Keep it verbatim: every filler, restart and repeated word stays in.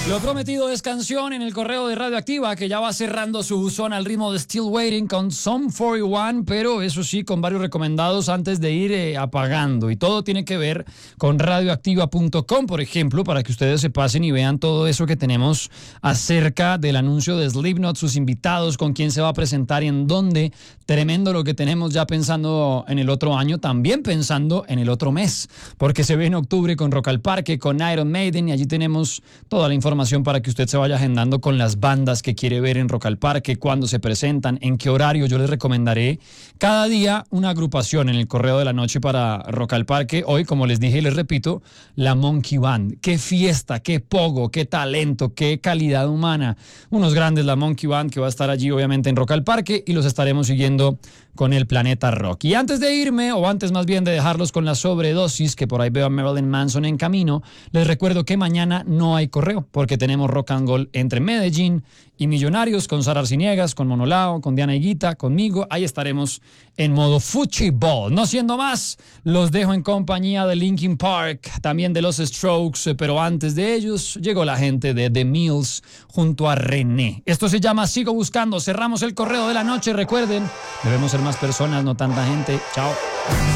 Lo prometido es canción en el correo de Radioactiva, que ya va cerrando su buzón al ritmo de Still Waiting con Sum cuarenta y uno, pero eso sí, con varios recomendados antes de ir eh, apagando. Y todo tiene que ver con radioactiva punto com, por ejemplo, para que ustedes se pasen y vean todo eso que tenemos acerca del anuncio de Slipknot, sus invitados, con quién se va a presentar y en dónde. Tremendo lo que tenemos ya pensando en el otro año, también pensando en el otro mes, porque se ve en octubre con Rock al Parque, con Iron Maiden, y allí tenemos toda la información para que usted se vaya agendando con las bandas que quiere ver en Rock al Parque, cuándo se presentan, en qué horario. Yo les recomendaré cada día una agrupación en el correo de la noche para Rock al Parque. Hoy, como les dije y les repito, la Monkey Band. Qué fiesta, qué pogo, qué talento, qué calidad humana. Unos grandes, la Monkey Band, que va a estar allí obviamente en Rock al Parque, y los estaremos siguiendo con el Planeta Rock. Y antes de irme, o antes más bien de dejarlos con la sobredosis, que por ahí veo a Marilyn Manson en camino, les recuerdo que mañana no hay correo, porque tenemos Rock and Gold entre Medellín y Millonarios, con Sara Arciniegas, con Monolao, con Diana Higuita, conmigo. Ahí estaremos en modo fútbol. No siendo más, los dejo en compañía de Linkin Park, también de los Strokes, pero antes de ellos llegó la gente de The Mills junto a René. Esto se llama Sigo Buscando. Cerramos el correo de la noche. Recuerden, debemos ser más personas, no tanta gente. Chao.